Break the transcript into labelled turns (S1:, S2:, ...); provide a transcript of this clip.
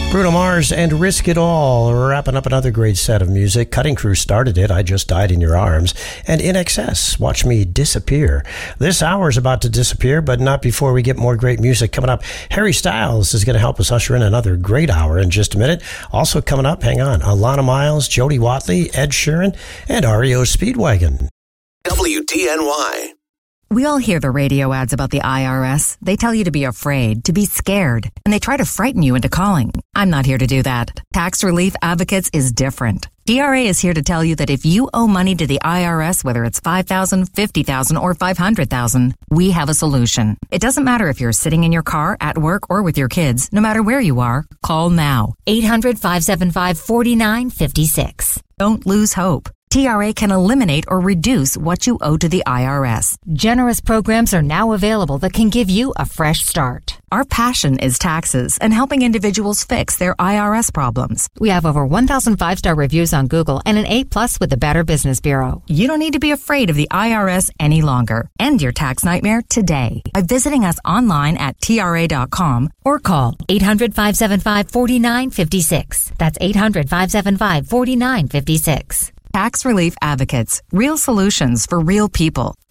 S1: Bruno Mars and Risk It All, wrapping up another great set of music. Cutting Crew started it, I Just Died in Your Arms, and In Excess, Watch Me Disappear. This hour is about to disappear, but not before we get more great music coming up. Harry Styles is going to help us usher in another great hour in just a minute. Also coming up, hang on, Alana Miles, Jody Watley, Ed Sheeran, and REO Speedwagon.
S2: WTNY.
S3: We all hear the radio ads about the IRS. They tell you to be afraid, to be scared, and they try to frighten you into calling. I'm not here to do that. Tax Relief Advocates is different. TRA is here to tell you that if you owe money to the IRS, whether it's $5,000, $50,000, or $500,000, we have a solution. It doesn't matter if you're sitting in your car, at work, or with your kids. No matter where you are, call now. 800-575-4956. Don't lose hope. TRA can eliminate or reduce what you owe to the IRS. Generous programs are now available that can give you a fresh start. Our passion is taxes and helping individuals fix their IRS problems. We have over 1,000 5-star reviews on Google and an A+ with the Better Business Bureau. You don't need to be afraid of the IRS any longer. End your tax nightmare today by visiting us online at TRA.com or call 800-575-4956. That's 800-575-4956. Tax Relief Advocates. Real solutions for real people.